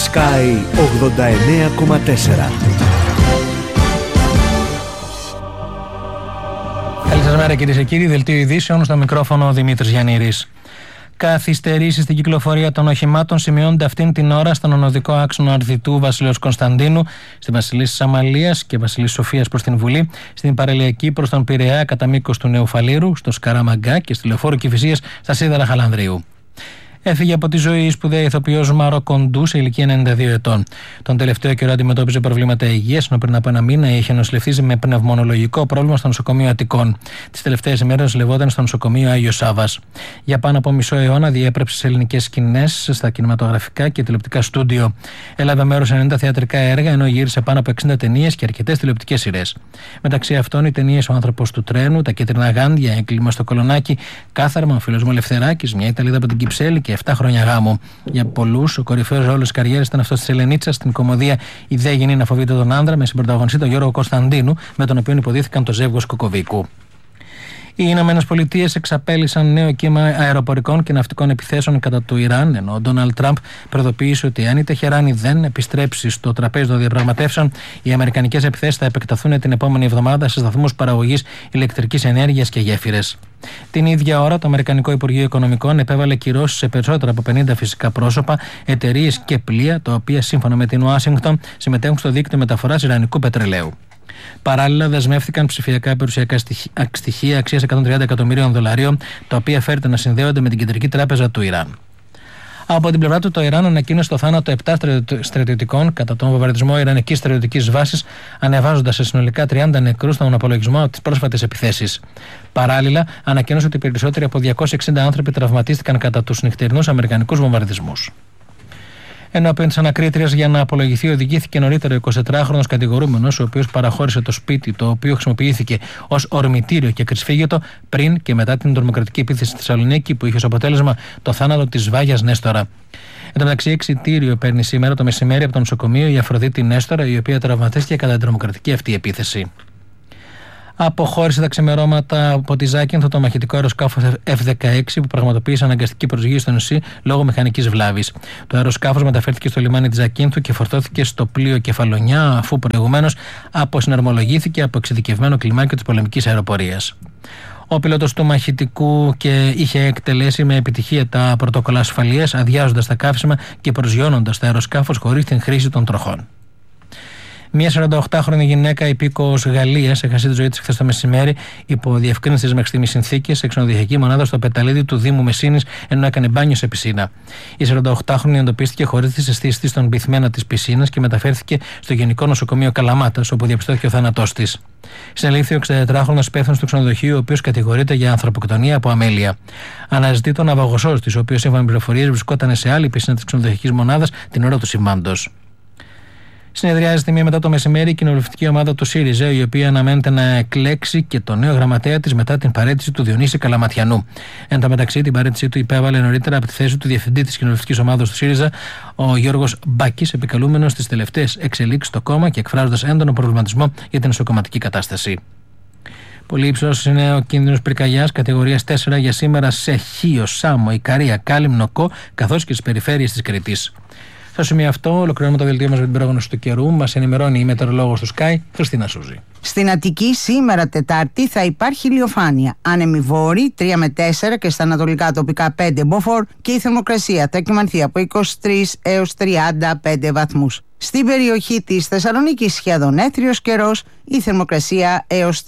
Sky 89,4. Καλή σας μέρα κυρίες και κύριοι, δελτίο ειδήσεων, στο μικρόφωνο ο Δημήτρης Γιαννήρης. Καθυστερήσεις στην κυκλοφορία των οχημάτων σημειώνονται αυτήν την ώρα στον ονοδικό άξονα Αρδιτού Βασιλέως Κωνσταντίνου, στη Βασιλίσσης Αμαλίας και Βασιλίσσης Σοφίας προς την Βουλή, στην παραλιακή προς τον Πειραιά κατά μήκος του Νέου Φαλήρου, στο Σκαραμαγκά και στη Λεωφόρο Κηφισίας στα Σίδερα Χαλανδρίου. Έφυγε από τη ζωή η σπουδαία ηθοποιός Μάρο Κοντού σε ηλικία 92 ετών. Τον τελευταίο καιρό αντιμετώπιζε προβλήματα υγείας, ενώ πριν από ένα μήνα είχε νοσηλευτεί με πνευμονολογικό πρόβλημα στο νοσοκομείο Αττικών. Τις τελευταίες ημέρες νοσηλευόταν στο νοσοκομείο Άγιος Σάββας. Για πάνω από μισό αιώνα διέπρεψε σε ελληνικές σκηνές, στα κινηματογραφικά και τηλεοπτικά στούντιο. Έλαβε μέρος σε 90 θεατρικά έργα, ενώ γύρισε πάνω από 60 ταινίες και αρκετές τηλεοπτικές σειρές. Μεταξύ αυτών οι ταινίες Ο άνθρωπος του τρένου, Τα κίτρινα γάντια, Έγκλημα στο Κολονάκι, Κάθαρμα, Ο φίλος μου Ελευθεράκης, Μια Ιταλίδα από την Κυψέλη και 7 χρόνια γάμου. Για πολλούς, ο κορυφαίος ρόλος της καριέρας ήταν αυτός της Ελενίτσας στην κομμωδία «Η δε γυνή να φοβείται τον άνδρα» με συμπρωταγωνιστή τον Γιώργο Κωνσταντίνου, με τον οποίο υποδίθηκαν το ζεύγος Κοκοβίκου. Οι Ηνωμένες Πολιτείες εξαπέλυσαν νέο κύμα αεροπορικών και ναυτικών επιθέσεων κατά του Ιράν, ενώ ο Ντόναλντ Τραμπ προειδοποίησε ότι αν η Τεχεράνη δεν επιστρέψει στο τραπέζι των διαπραγματεύσεων, οι αμερικανικές επιθέσεις θα επεκταθούν την επόμενη εβδομάδα σε σταθμούς παραγωγής ηλεκτρικής ενέργειας και γέφυρες. Την ίδια ώρα, το Αμερικανικό Υπουργείο Οικονομικών επέβαλε κυρώσεις σε περισσότερα από 50 φυσικά πρόσωπα, εταιρείες και πλοία, τα οποία σύμφωνα με την Ουάσιγκτον συμμετέχουν στο δίκτυο μεταφοράς ιρανικού πετρελαίου. Παράλληλα, δεσμεύτηκαν ψηφιακά περιουσιακά στοιχεία αξίας 130 εκατομμυρίων δολαρίων, τα οποία φέρεται να συνδέονται με την κεντρική τράπεζα του Ιράν. Από την πλευρά του, το Ιράν ανακοίνωσε το θάνατο 7 στρατιωτικών κατά τον βομβαρδισμό ιρανικής στρατιωτικής βάσης, ανεβάζοντας σε συνολικά 30 νεκρούς στον απολογισμό από τις πρόσφατες επιθέσεις. Παράλληλα, ανακοίνωσε ότι περισσότεροι από 260 άνθρωποι τραυματίστηκαν κατά τους νυχτερινούς αμερικανικούς βομβαρδισμούς. Ενώπιον της ανακρίτριας για να απολογηθεί, οδηγήθηκε νωρίτερα ο 24χρονος κατηγορούμενος, ο οποίος παραχώρησε το σπίτι, το οποίο χρησιμοποιήθηκε ως ορμητήριο και κρυσφύγετο πριν και μετά την τρομοκρατική επίθεση στη Θεσσαλονίκη, που είχε ως αποτέλεσμα το θάνατο της Βάγιας Νέστορα. Εν τω μεταξύ, εξιτήριο παίρνει σήμερα το μεσημέρι από το νοσοκομείο η Αφροδίτη Νέστορα, η οποία τραυματίστηκε κατά την τρομοκρατική αυτή επίθεση. Αποχώρησε τα ξημερώματα από τη Ζάκυνθο το μαχητικό αεροσκάφος F-16 που πραγματοποίησε αναγκαστική προσγείωση στο νησί λόγω μηχανικής βλάβης. Το αεροσκάφος μεταφέρθηκε στο λιμάνι της Ζακίνθου και φορτώθηκε στο πλοίο Κεφαλονιά, αφού προηγουμένως αποσυναρμολογήθηκε από εξειδικευμένο κλιμάκιο της πολεμικής αεροπορίας. Ο πιλότος του μαχητικού και είχε εκτελέσει με επιτυχία τα πρωτόκολλα ασφαλείας, αδειάζοντας τα καύσιμα και προσγειώνοντας το αεροσκάφος χωρίς την χρήση των τροχών. Μια 48χρονη γυναίκα υπήκοος Γαλλίας έχασε τη ζωή της χθες το μεσημέρι υπό διευκρίνηστες μέχρι στιγμής συνθήκες σε ξενοδοχειακή μονάδα στο Πεταλίδι του Δήμου Μεσσίνης, ενώ έκανε μπάνιο σε πισίνα. Η 48χρονη εντοπίστηκε χωρίς τις αισθήσεις της στον πυθμένα της πισίνας και μεταφέρθηκε στο Γενικό Νοσοκομείο Καλαμάτας, όπου διαπιστώθηκε ο θάνατός της. Συνελήφθη ο 64χρονος υπεύθυνος του ξενοδοχείου, ο οποίος κατηγορείται για ανθρωποκτονία από αμέλεια. Αναζητεί τον αβαγοσός της, ο οποίος σύμφωνα με πληροφορίες βρισκόταν σε άλλη πισίνα της ξενοδοχειακής μονάδας την ώρα του συμβάντος. Συνεδριάζει τη μία μετά το μεσημέρι η κοινοβουλευτική ομάδα του ΣΥΡΙΖΑ, η οποία αναμένεται να εκλέξει και το νέο γραμματέα της μετά την παραίτηση του Διονύση Καλαματιανού. Εν τω μεταξύ, την παραίτησή του υπέβαλε νωρίτερα από τη θέση του διευθυντή της κοινοβουλευτικής ομάδας του ΣΥΡΙΖΑ, ο Γιώργος Μπάκης, επικαλούμενος στις τελευταίες εξελίξεις στο κόμμα και εκφράζοντας έντονο προβληματισμό για την εσωκομματική κατάσταση. Πολύ υψηλός είναι ο κίνδυνος πυρκαγιάς κατηγορίας 4 για σήμερα σε Χίο, Σάμο, Ικαρία, Κάλυμνο, Κο, καθώς και στις περιφέρειες της Κρήτης. Στο σημείο αυτό, ολοκληρώνουμε το δελτίο μας με την πρόγνωση του καιρού. Μας ενημερώνει η μετεωρολόγος του Sky, Χριστίνα Σούζη. Στην Αττική σήμερα Τετάρτη θα υπάρχει ηλιοφάνεια. Άνεμοι βόρειοι 3 με 4 και στα ανατολικά τοπικά 5 μποφόρ και η θερμοκρασία θα κυμανθεί από 23 έως 35 βαθμούς. Στην περιοχή της Θεσσαλονίκης σχεδόν έθριος καιρός, η θερμοκρασία έως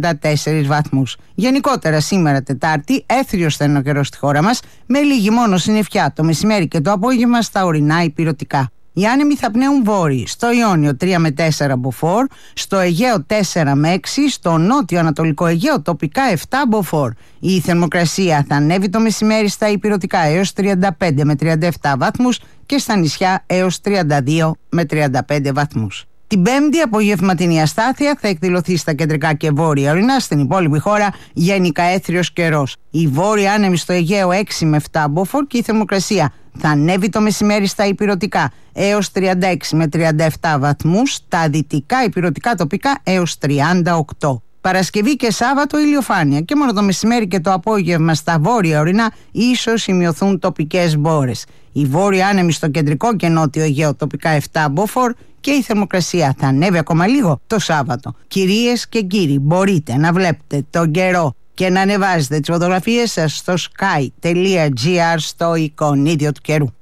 34 βαθμούς. Γενικότερα σήμερα Τετάρτη έθριος θα είναι ο καιρός στη χώρα μας, με λίγη μόνο συννεφιά το μεσημέρι και το απόγευμα στα ορεινά ηπειρωτικά. Οι άνεμοι θα πνέουν βόρειοι, στο Ιόνιο 3 με 4 μποφόρ, στο Αιγαίο 4 με 6, στο νότιο-ανατολικό Αιγαίο τοπικά 7 μποφόρ. Η θερμοκρασία θα ανέβει το μεσημέρι στα ηπειρωτικά έως 35 με 37 βαθμούς και στα νησιά έως 32 με 35 βαθμούς. Την Πέμπτη, απογευματινή αστάθεια θα εκδηλωθεί στα κεντρικά και βόρεια ορεινά, στην υπόλοιπη χώρα γενικά έθριος καιρός. Η βόρεια άνεμη στο Αιγαίο 6 με 7 μποφόρ και η θερμοκρασία θα ανέβει το μεσημέρι στα ηπειρωτικά έως 36 με 37 βαθμούς, στα δυτικά ηπειρωτικά τοπικά έως 38. Παρασκευή και Σάββατο ηλιοφάνεια και μόνο το μεσημέρι και το απόγευμα στα βόρεια ορεινά ίσως σημειωθούν τοπικές μπόρες. Η βόρεια άνεμη στο κεντρικό και νότιο Αιγαίο τοπικά 7 μποφόρ και η θερμοκρασία θα ανέβει ακόμα λίγο το Σάββατο. Κυρίες και κύριοι, μπορείτε να βλέπετε τον καιρό και να ανεβάζετε τις φωτογραφίες σας στο sky.gr στο εικονίδιο του καιρού.